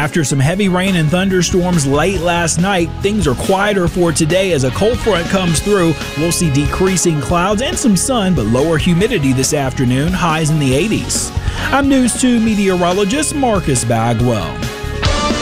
After some heavy rain and thunderstorms late last night, things are quieter for today as a cold front comes through. We'll see decreasing clouds and some sun, but lower humidity this afternoon, highs in the 80s. I'm News 2 meteorologist Marcus Bagwell.